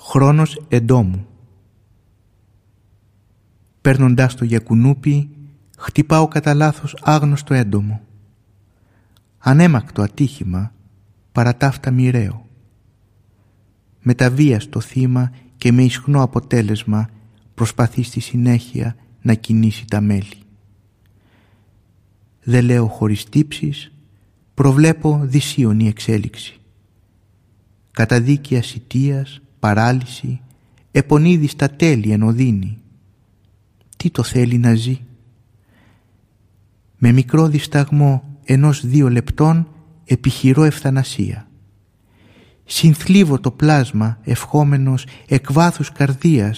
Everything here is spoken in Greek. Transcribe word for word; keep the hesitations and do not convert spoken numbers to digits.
Χρόνος εντόμου. Παίρνοντάς το για κουνούπι, χτυπάω κατά λάθος άγνωστο έντομο. Ανέμακτο ατύχημα, παρατάφτα μοιραίο. Με τα βία στο θύμα και με ισχνό αποτέλεσμα προσπαθεί στη συνέχεια να κινήσει τα μέλη. Δεν λέω χωρίς τύψεις, προβλέπω δυσίωνη εξέλιξη. Καταδίκη ασιτείας, παράλυση, επονίδη στα τέλη εν οδύνη. Τι το θέλει να ζει? Με μικρό δισταγμό ενός δύο λεπτών επιχειρώ ευθανασία. Συνθλίβω το πλάσμα ευχόμενος εκ βάθους καρδίας